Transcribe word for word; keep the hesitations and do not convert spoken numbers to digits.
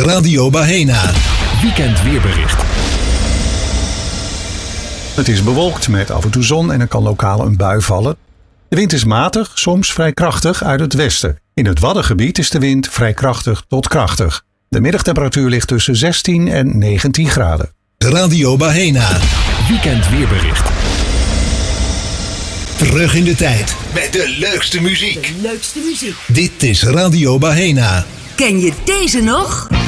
Radio Bahena. Weekend weerbericht. Het is bewolkt met af en toe zon en er kan lokaal een bui vallen. De wind is matig, soms vrij krachtig uit het westen. In het Waddengebied is de wind vrij krachtig tot krachtig. De middagtemperatuur ligt tussen zestien en negentien graden. Radio Bahena. Weekend weerbericht. Terug in de tijd met de leukste muziek. De leukste muziek. Dit is Radio Bahena. Ken je deze nog?